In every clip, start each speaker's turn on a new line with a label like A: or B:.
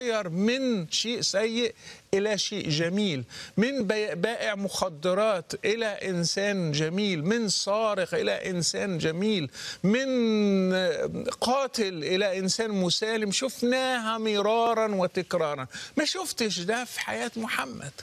A: من شيء سيء إلى شيء جميل، من بائع مخدرات إلى إنسان جميل، من سارق إلى إنسان جميل، من قاتل إلى إنسان مسالم. شفناها مرارا وتكرارا. ما شفتش ده في حياة محمد.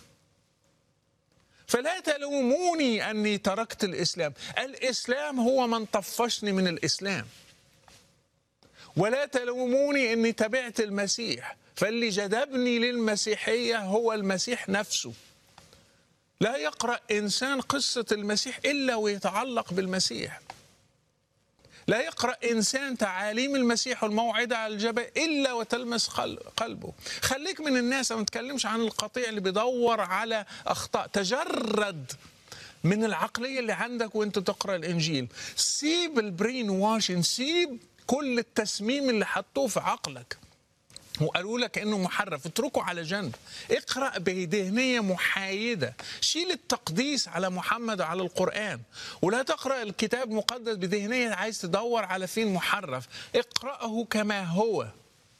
A: فلا تلوموني أني تركت الإسلام. الإسلام هو من طفشني من الإسلام، ولا تلوموني أني تبعت المسيح. فاللي جذبني للمسيحية هو المسيح نفسه. لا يقرأ إنسان قصة المسيح إلا ويتعلق بالمسيح. لا يقرأ إنسان تعاليم المسيح والموعظة على الجبل إلا وتلمس قلبه. خليك من الناس، ما نتكلمش عن القطيع اللي بيدور على أخطاء. تجرد من العقلية اللي عندك وانت تقرأ الإنجيل. سيب البرين واشن، سيب كل التسميم اللي حطوه في عقلك وقالوا لك انه محرف، اتركه على جنب. اقرأ بذهنية محايدة. شيل التقديس على محمد وعلى القرآن، ولا تقرأ الكتاب المقدس بذهنية عايز تدور على فين محرف. اقرأه كما هو.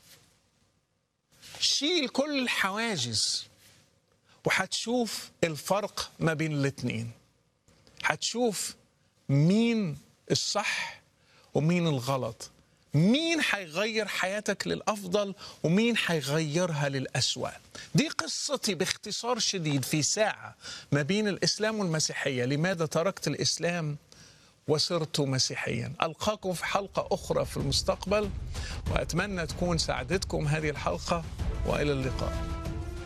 A: شيل كل الحواجز وحتشوف الفرق ما بين الاتنين. حتشوف مين الصح ومين الغلط، مين حيغير حياتك للأفضل ومين حيغيرها للأسوأ. دي قصتي باختصار شديد في ساعة ما بين الإسلام والمسيحية. لماذا تركت الإسلام وصرت مسيحيا؟ ألقاكم في حلقة أخرى في المستقبل، وأتمنى تكون ساعدتكم هذه الحلقة، وإلى اللقاء.